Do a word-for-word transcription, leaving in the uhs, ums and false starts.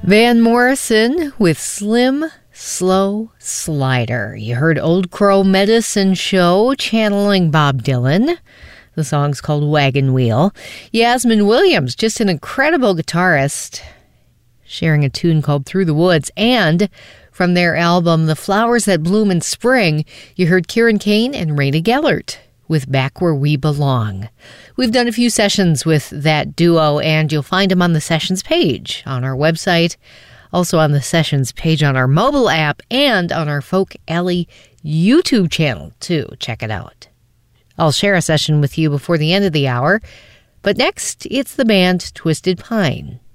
Van Morrison with Slim Slow Slider. You heard Old Crow Medicine Show channeling Bob Dylan. The song's called Wagon Wheel. Yasmin Williams, just an incredible guitarist, sharing a tune called Through the Woods. And from their album The Flowers That Bloom in Spring, you heard Kieran Kane and Raina Gellert with Back Where We Belong. We've done a few sessions with that duo, and you'll find them on the Sessions page on our website, also on the Sessions page on our mobile app, and on our Folk Alley YouTube channel, too. Check it out. I'll share a session with you before the end of the hour, but next, it's the band Twisted Pine.